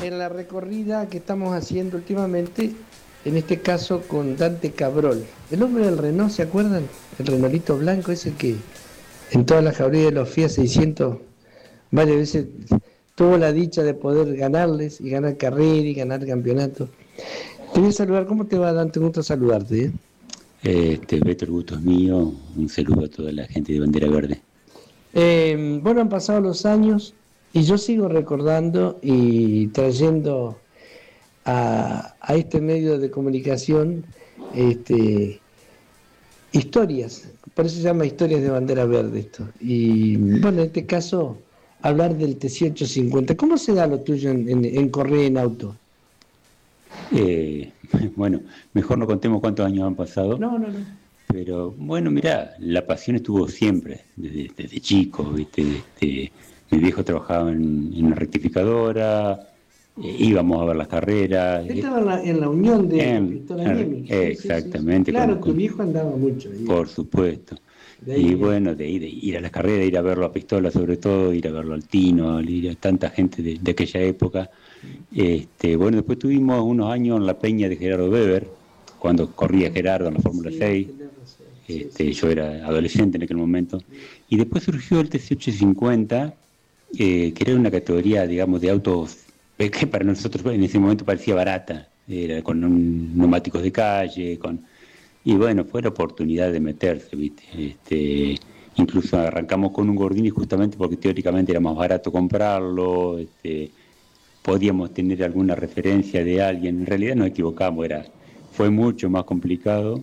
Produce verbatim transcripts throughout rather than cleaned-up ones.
en la recorrida que estamos haciendo últimamente, en este caso con Dante Cabrol. El hombre del Renault, ¿se acuerdan? El Renaultito blanco, ese que en todas las jaurías de los Fiat seiscientos varias veces tuvo la dicha de poder ganarles y ganar carreras y ganar campeonatos. Te voy a saludar, ¿cómo te va, Dante? Un gusto saludarte, ¿eh? Este, Beto, el gusto es mío. Un saludo a toda la gente de Bandera Verde. Eh, bueno, han pasado los años y yo sigo recordando y trayendo a, a este medio de comunicación este, historias, por eso se llama Historias de Bandera Verde esto. Y bueno, en este caso, hablar del T C ochocientos cincuenta. ¿Cómo se da lo tuyo en, en, en correr en auto? Eh, bueno, mejor no contemos cuántos años han pasado, No, no, no. pero bueno, mirá, la pasión estuvo siempre, desde, desde chico, ¿viste? Este, mi viejo trabajaba en, en una rectificadora, eh, íbamos a ver las carreras. Él estaba en la, en la unión de En, Pistola en, Niemi. Sí, exactamente. sí, sí. Claro, Con, tu con, viejo andaba mucho ahí. por supuesto. De ahí Y viene. bueno, de, ir- de ir a las carreras, ir a verlo a Pistola sobre todo, ir a verlo al Tino, ir a tanta gente de, de aquella época. Este, bueno, después tuvimos unos años en la peña de Gerardo Weber, cuando corría Gerardo en la Fórmula Sí, seis. tenés razón. Sí, Este, sí, yo sí. era adolescente en aquel momento. Y después surgió el T C ochocientos cincuenta, eh, que era una categoría, digamos, de autos eh, que para nosotros en ese momento parecía barata. Era con un, neumáticos de calle, con y bueno, fue la oportunidad de meterse, ¿viste? Este, incluso arrancamos con un Gordini justamente porque teóricamente era más barato comprarlo, este, podíamos tener alguna referencia de alguien. En realidad nos equivocamos, era, fue mucho más complicado,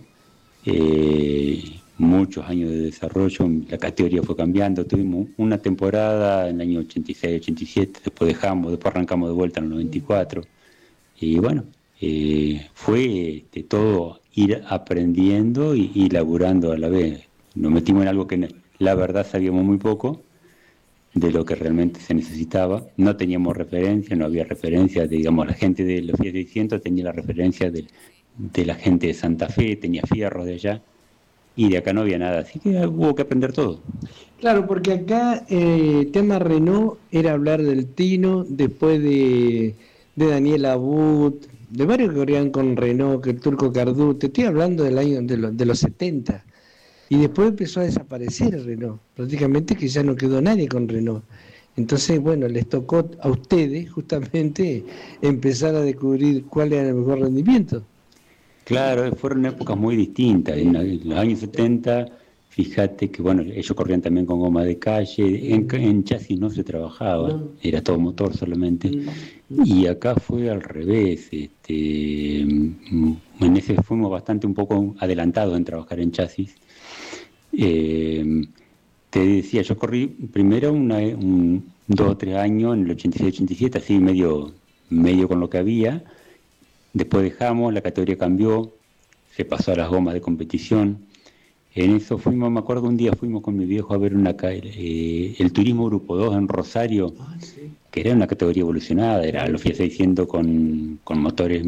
eh, muchos años de desarrollo, la categoría fue cambiando, tuvimos una temporada en el año ochenta y seis, ochenta y siete, después dejamos, después arrancamos de vuelta en el noventa y cuatro. Y bueno, eh, fue este, todo ir aprendiendo y, y laburando a la vez. Nos metimos en algo que la verdad sabíamos muy poco de lo que realmente se necesitaba. No teníamos referencia, no había referencia, de, digamos, la gente de los Fiat seiscientos tenía la referencia de, de la gente de Santa Fe, tenía fierros de allá, y de acá no había nada, así que hubo que aprender todo. Claro, porque acá eh, tema Renault era hablar del Tino, después de, de Daniel Abud, de varios que corrían con Renault, que el Turco Cardú, te estoy hablando del año de, los de los setenta. Y después empezó a desaparecer Renault, prácticamente que ya no quedó nadie con Renault. Entonces, bueno, les tocó a ustedes justamente empezar a descubrir cuál era el mejor rendimiento. Claro, fueron épocas muy distintas. En, en los años setenta, fíjate que, bueno, ellos corrían también con goma de calle, en, en chasis no se trabajaba, No. era todo motor solamente. Y acá fue al revés. Este, mm, en ese fuimos bastante un poco adelantados en trabajar en chasis. Eh, te decía, yo corrí primero una, un, dos o tres años en el ochenta y seis ochenta y siete, así medio, medio con lo que había. Después dejamos, la categoría cambió, se pasó a las gomas de competición. En eso fuimos, me acuerdo un día fuimos con mi viejo a ver una eh, el Turismo Grupo dos en Rosario, Ah, sí. que era una categoría evolucionada, era los Fiat seiscientos con, con motores